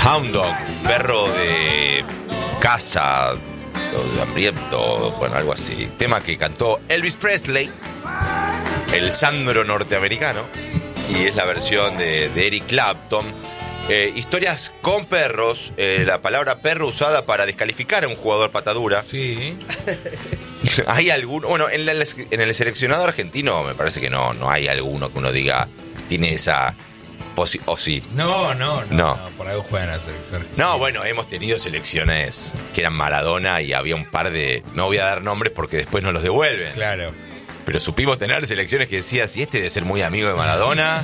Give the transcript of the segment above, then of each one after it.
Hound Dog, perro de caza, o de hambriento, bueno, algo así. Tema que cantó Elvis Presley, el Sandro norteamericano, y es la versión de Eric Clapton. Historias con perros, la palabra perro usada para descalificar a un jugador patadura. Sí. ¿Hay alguno? Bueno, en el seleccionado argentino me parece que no hay alguno que uno diga tiene esa o sí. No, por algo juegan a la selección. No, bueno, hemos tenido selecciones que eran Maradona y había un par de... No voy a dar nombres porque después no los devuelven. Claro. Pero supimos tener selecciones que decías, si este debe ser muy amigo de Maradona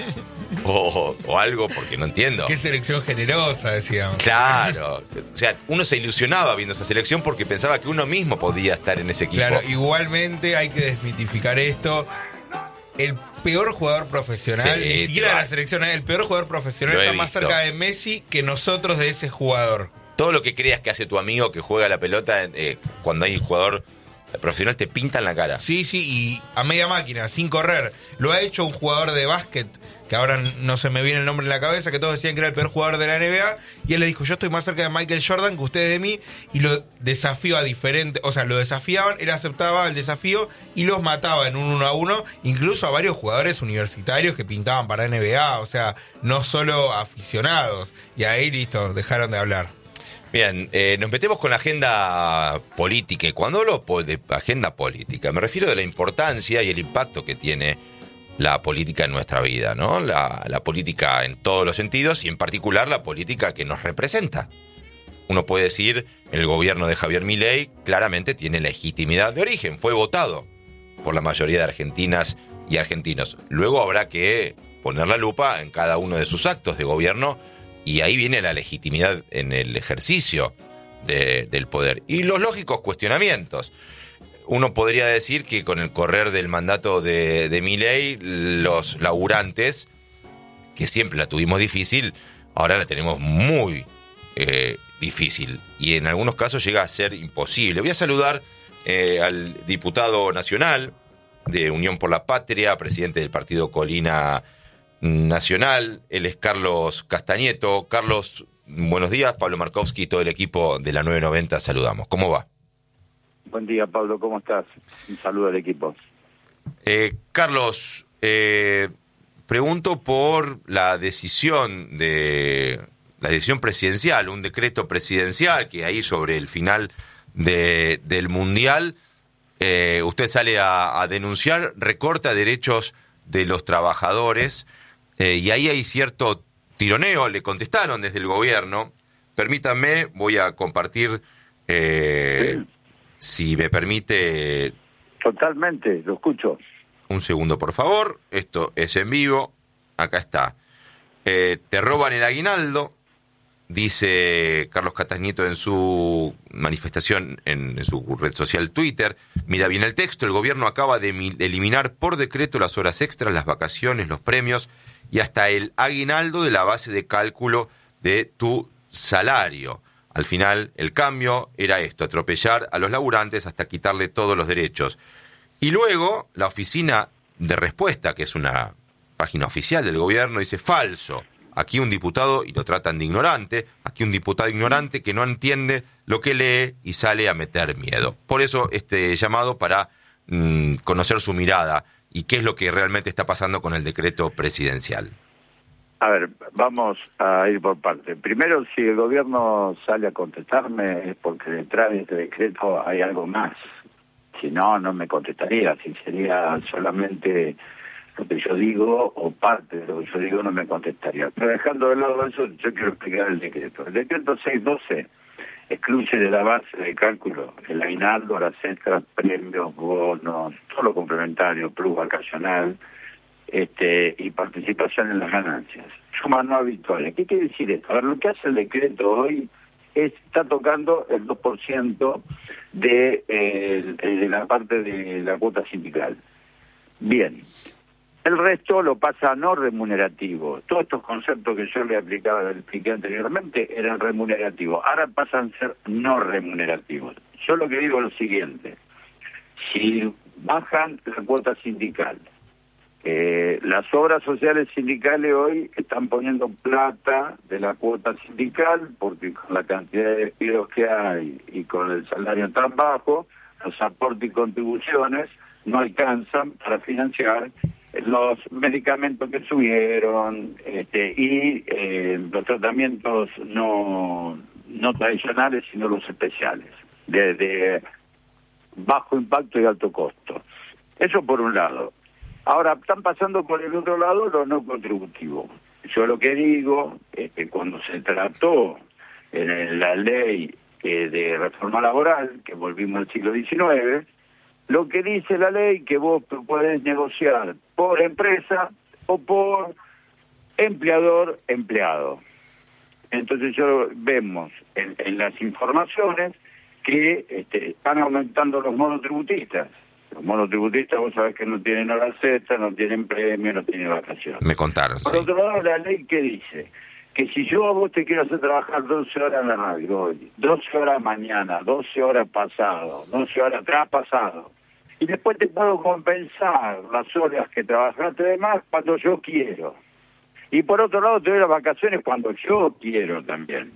o algo, porque no entiendo. Qué selección generosa, decíamos. Claro. O sea, uno se ilusionaba viendo esa selección porque pensaba que uno mismo podía estar en ese equipo. Claro, igualmente hay que desmitificar esto. El peor jugador profesional, Sí, ni siquiera de la selección, el peor jugador profesional Lo he está más visto. cerca de Messi que nosotros de ese jugador. Todo lo que creas que hace tu amigo que juega la pelota, cuando hay un jugador profesional te pintan la cara. Sí, y a media máquina, sin correr. Lo ha hecho un jugador de básquet, que ahora no se me viene el nombre en la cabeza, que todos decían que era el peor jugador de la NBA, y él le dijo, yo estoy más cerca de Michael Jordan que ustedes de mí, y lo desafió a diferentes, o sea, lo desafiaban, él aceptaba el desafío y los mataba en un 1-1, incluso a varios jugadores universitarios que pintaban para NBA, o sea, no solo aficionados, y ahí listo, dejaron de hablar. Bien, nos metemos con la agenda política. Y cuando hablo de agenda política, me refiero a la importancia y el impacto que tiene la política en nuestra vida, ¿no? La política en todos los sentidos y en particular la política que nos representa. Uno puede decir, el gobierno de Javier Milei claramente tiene legitimidad de origen, fue votado por la mayoría de argentinas y argentinos. Luego habrá que poner la lupa en cada uno de sus actos de gobierno. Y ahí viene la legitimidad en el ejercicio del poder. Y los lógicos cuestionamientos. Uno podría decir que con el correr del mandato de Milei, los laburantes, que siempre la tuvimos difícil, ahora la tenemos muy difícil. Y en algunos casos llega a ser imposible. Voy a saludar al diputado nacional de Unión por la Patria, presidente del partido Colina Nacional, él es Carlos Castañeto. Carlos, buenos días. Pablo Markovsky y todo el equipo de la 990, saludamos. ¿Cómo va? Buen día, Pablo, ¿cómo estás? Un saludo al equipo. Carlos, pregunto por la decisión presidencial, un decreto presidencial que ahí sobre el final del Mundial, usted sale a denunciar, recorta derechos de los trabajadores. Y ahí hay cierto tironeo, le contestaron desde el gobierno. Permítanme, voy a compartir, si me permite. Totalmente, lo escucho. Un segundo, por favor. Esto es en vivo. Acá está. Te roban el aguinaldo, dice Carlos Castañeto en su manifestación en su red social Twitter. Mira bien el texto. El gobierno acaba de eliminar por decreto las horas extras, las vacaciones, los premios y hasta el aguinaldo de la base de cálculo de tu salario. Al final, el cambio era esto, atropellar a los laburantes hasta quitarle todos los derechos. Y luego, la oficina de respuesta, que es una página oficial del gobierno, dice falso. Aquí un diputado, y lo tratan de ignorante, aquí un diputado ignorante que no entiende lo que lee y sale a meter miedo. Por eso este llamado para conocer su mirada y qué es lo que realmente está pasando con el decreto presidencial. A ver, vamos a ir por partes. Primero, si el gobierno sale a contestarme es porque detrás de este decreto hay algo más. Si no, no me contestaría. Si sería solamente lo que yo digo o parte de lo que yo digo, no me contestaría. Pero dejando de lado eso, yo quiero explicar el decreto. El decreto 612 excluye de la base de cálculo el aguinaldo, las extras, premios, bonos, todo lo complementario, plus vacacional, y participación en las ganancias. Suma no habituales. ¿Qué quiere decir esto? A ver, lo que hace el decreto hoy está tocando el 2% de la parte de la cuota sindical. Bien. El resto lo pasa a no remunerativo. Todos estos conceptos que yo le expliqué anteriormente eran remunerativos. Ahora pasan a ser no remunerativos. Yo lo que digo es lo siguiente. Si bajan la cuota sindical Las obras sociales sindicales hoy están poniendo plata de la cuota sindical, porque con la cantidad de despidos que hay y con el salario tan bajo, los aportes y contribuciones no alcanzan para financiar los medicamentos que subieron y los tratamientos no tradicionales, sino los especiales, de bajo impacto y alto costo. Eso por un lado. Ahora, están pasando por el otro lado los no contributivos. Yo lo que digo es que cuando se trató en la ley de reforma laboral, que volvimos al siglo XIX, lo que dice la ley que vos podés negociar por empresa o por empleador-empleado. Entonces vemos en las informaciones que están aumentando los monotributistas. Los monotributistas, vos sabés que no tienen horas extras, no tienen premio, no tienen vacaciones. Me contaron, Por otro lado, la ley que dice que si yo a vos te quiero hacer trabajar 12 horas en la radio hoy, 12 horas mañana, 12 horas pasado, 12 horas atrás pasado, y después te puedo compensar las horas que trabajaste de más cuando yo quiero. Y por otro lado, te doy las vacaciones cuando yo quiero también.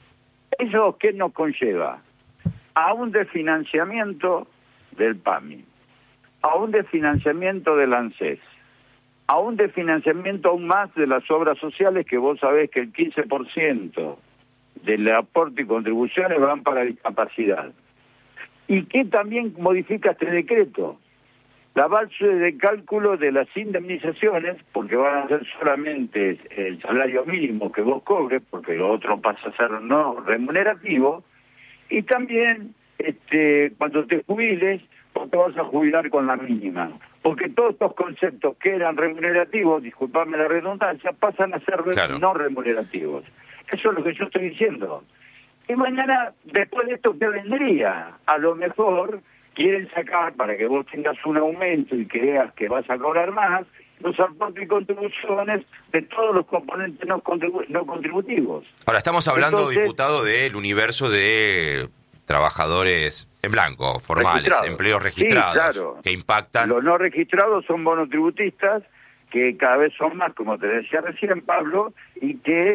¿Eso qué nos conlleva? A un desfinanciamiento del PAMI, a un desfinanciamiento del ANSES, a un desfinanciamiento aún más de las obras sociales, que vos sabés que el 15% del aporte y contribuciones van para discapacidad. ¿Y qué también modifica este decreto? La base de cálculo de las indemnizaciones, porque van a ser solamente el salario mínimo que vos cobres, porque lo otro pasa a ser no remunerativo, y también cuando te jubiles, vos te vas a jubilar con la mínima, porque todos estos conceptos que eran remunerativos, disculpame la redundancia, pasan a ser no remunerativos. Eso es lo que yo estoy diciendo. Y mañana, después de esto, ¿qué vendría? A lo mejor quieren sacar, para que vos tengas un aumento y creas que vas a cobrar más, los aportes y contribuciones de todos los componentes no contributivos. Ahora, estamos hablando, entonces, diputado, del universo de trabajadores en blanco, formales, registrados. Empleos registrados, sí, claro, que impactan. Los no registrados son monotributistas, que cada vez son más, como te decía recién, Pablo, y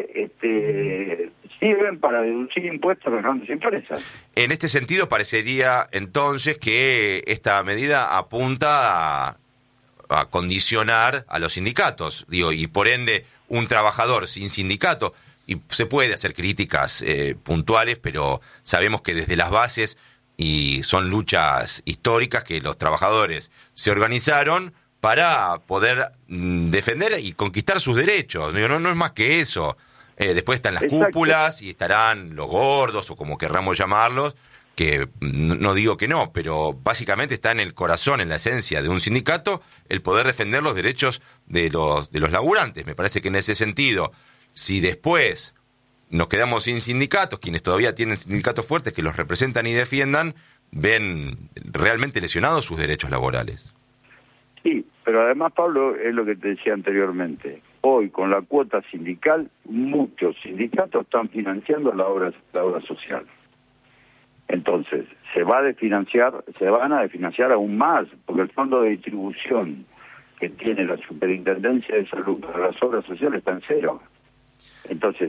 que sirven para deducir impuestos a las grandes empresas. En este sentido, parecería entonces que esta medida apunta a condicionar a los sindicatos, y por ende un trabajador sin sindicato, y se puede hacer críticas puntuales, pero sabemos que desde las bases, y son luchas históricas, que los trabajadores se organizaron para poder defender y conquistar sus derechos. No es más que eso. Después están las cúpulas y estarán los gordos, o como querramos llamarlos, que no digo que no, pero básicamente está en el corazón, en la esencia de un sindicato, el poder defender los derechos de los laburantes. Me parece que en ese sentido, si después nos quedamos sin sindicatos, quienes todavía tienen sindicatos fuertes que los representan y defiendan, ven realmente lesionados sus derechos laborales. Sí, pero además, Pablo, es lo que te decía anteriormente. Hoy, con la cuota sindical, muchos sindicatos están financiando la obra social. Entonces, se van a desfinanciar aún más, porque el fondo de distribución que tiene la Superintendencia de Salud para las obras sociales está en cero. Entonces,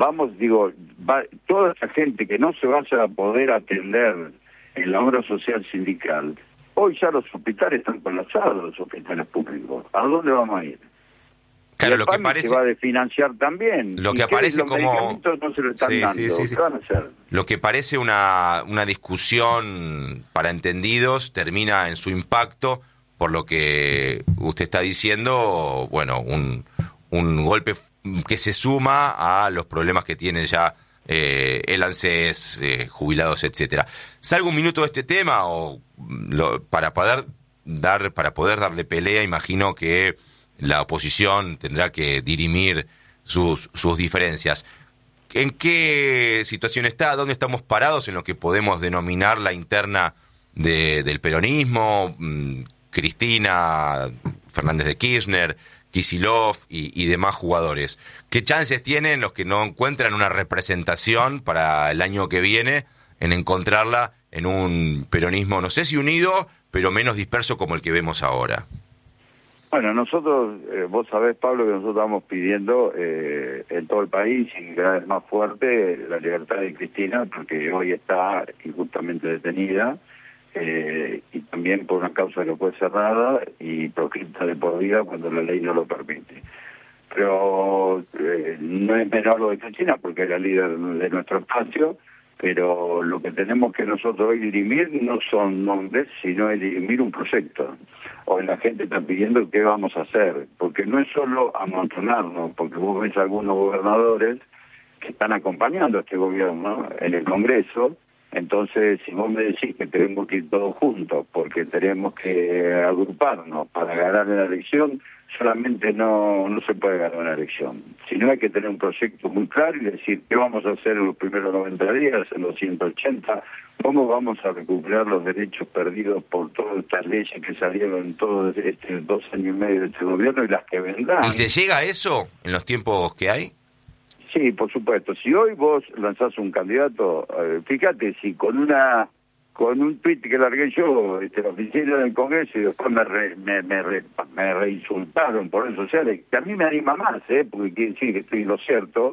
toda esa gente que no se vaya a poder atender en la obra social sindical, hoy ya los hospitales están colapsados, los hospitales públicos. ¿A dónde vamos a ir? Claro, lo que parece se va a desfinanciar también. Lo que aparece como medicamentos no se lo están dando. Sí. ¿Qué van a hacer? Lo que parece una discusión para entendidos termina en su impacto, por lo que usted está diciendo, bueno, un golpe que se suma a los problemas que tiene ya el ANSES, jubilados, etcétera. Salgo un minuto de este tema para poder darle pelea. Imagino que la oposición tendrá que dirimir sus diferencias. ¿En qué situación está? ¿Dónde estamos parados en lo que podemos denominar la interna del peronismo? Cristina Fernández de Kirchner, Kicillof y demás jugadores. ¿Qué chances tienen los que no encuentran una representación para el año que viene en encontrarla en un peronismo, no sé si unido, pero menos disperso como el que vemos ahora? Bueno, nosotros, vos sabés, Pablo, que nosotros estamos pidiendo en todo el país y cada vez más fuerte la libertad de Cristina, porque hoy está injustamente detenida y también por una causa que fue cerrada y proscripta de por vida cuando la ley no lo permite. Pero no es menor lo de Cristina porque es la líder de nuestro espacio, pero lo que tenemos que nosotros hoy dirimir no son nombres, sino es dirimir un proyecto. Hoy la gente está pidiendo qué vamos a hacer, porque no es solo amontonarnos, porque vos ves algunos gobernadores que están acompañando a este gobierno en el Congreso. Entonces, si vos me decís que tenemos que ir todos juntos porque tenemos que agruparnos para ganar la elección, solamente no se puede ganar una elección. Si no, hay que tener un proyecto muy claro y decir qué vamos a hacer en los primeros 90 días, en los 180, cómo vamos a recuperar los derechos perdidos por todas estas leyes que salieron en todos estos 2 años y medio de este gobierno y las que vendrán. ¿Y se llega a eso en los tiempos que hay? Sí, por supuesto. Si hoy vos lanzás un candidato, fíjate, si con un tuit que largué yo, la oficina del Congreso, y después me reinsultaron por redes sociales, que a mí me anima más, porque quiere decir que estoy en lo cierto.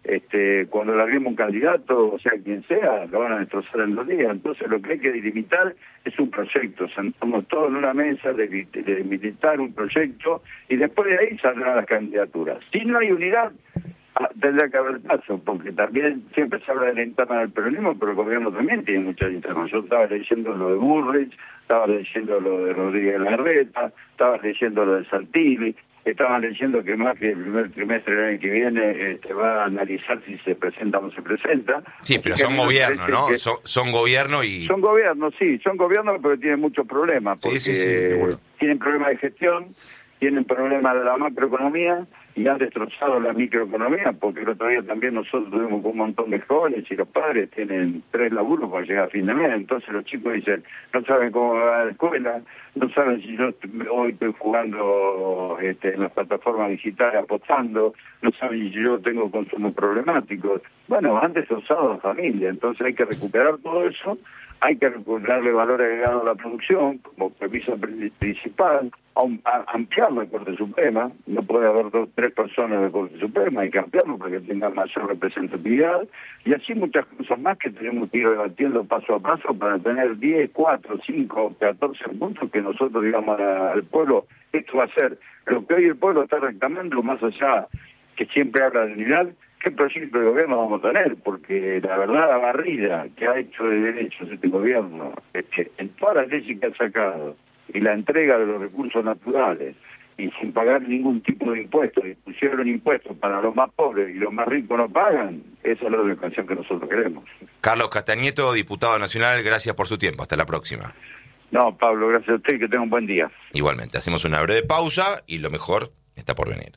Cuando larguemos un candidato, o sea, quien sea, lo van a destrozar en 2 días. Entonces lo que hay que delimitar es un proyecto. Sentamos todos en una mesa de delimitar un proyecto y después de ahí saldrán las candidaturas. Si no hay unidad, tendrá que haber paso, porque también siempre se habla de la interna del peronismo, pero el gobierno también tiene muchas internas. Yo estaba leyendo lo de Bullrich, estaba leyendo lo de Rodríguez Larreta, estaba leyendo lo de Santilli, estaba leyendo que más que el primer trimestre del año que viene va a analizar si se presenta o no se presenta. Sí, pero son gobierno, ¿no? Son gobierno y... Son gobiernos, sí, son gobiernos, pero tienen muchos problemas, porque seguro. Tienen problemas de gestión, tienen problemas de la macroeconomía y han destrozado la microeconomía, porque el otro día también nosotros tuvimos un montón de jóvenes y los padres tienen 3 laburos para llegar a fin de mes. Entonces los chicos dicen, no saben cómo va a la escuela, no saben si yo hoy estoy jugando en las plataformas digitales apostando, no saben si yo tengo consumos problemáticos. Bueno, han destrozado a la familia, entonces hay que recuperar todo eso. Hay que darle valor agregado a la producción como premisa principal, ampliar la Corte Suprema. No puede haber 2 o 3 personas de la Corte Suprema, hay que ampliarlo para que tenga mayor representatividad. Y así muchas cosas más que tenemos que ir debatiendo paso a paso para tener 10, 4, 5, 14 puntos que nosotros digamos al pueblo, esto va a ser lo que hoy el pueblo está reclamando, más allá que siempre habla de unidad. ¿Qué proyecto de gobierno vamos a tener? Porque la verdad, la barrida que ha hecho de derechos este gobierno, en todas las leyes que ha sacado, y la entrega de los recursos naturales, y sin pagar ningún tipo de impuestos, y pusieron impuestos para los más pobres y los más ricos no pagan, esa es la educación que nosotros queremos. Carlos Castañeto, diputado nacional, gracias por su tiempo. Hasta la próxima. No, Pablo, gracias a usted y que tenga un buen día. Igualmente, hacemos una breve pausa y lo mejor está por venir.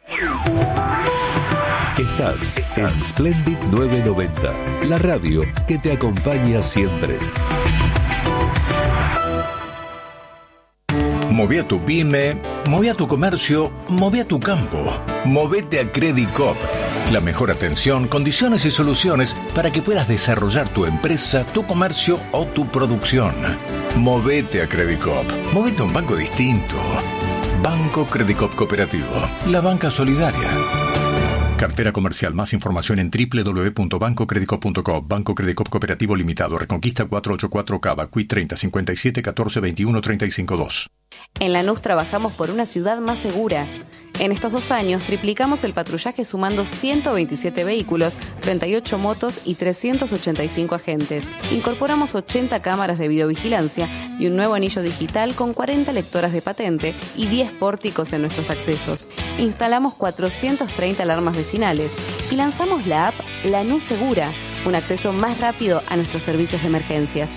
Estás en Splendid 990, la radio que te acompaña siempre. Moví a tu pyme, moví a tu comercio, moví a tu campo. Movete a Credit Coop. La mejor atención, condiciones y soluciones para que puedas desarrollar tu empresa, tu comercio o tu producción. Movete a Credit Coop. Movete a un banco distinto. Banco Credit Coop Cooperativo. La banca solidaria. Cartera comercial. Más información en www.bancocreditcoop.com. Banco Credit Coop Cooperativo Limitado. Reconquista 484 Cava. Qui 30 57 14 21 35 2. En Lanús trabajamos por una ciudad más segura. En estos 2 años triplicamos el patrullaje sumando 127 vehículos, 38 motos y 385 agentes. Incorporamos 80 cámaras de videovigilancia y un nuevo anillo digital con 40 lectoras de patente y 10 pórticos en nuestros accesos. Instalamos 430 alarmas vecinales y lanzamos la app Lanús Segura, un acceso más rápido a nuestros servicios de emergencias.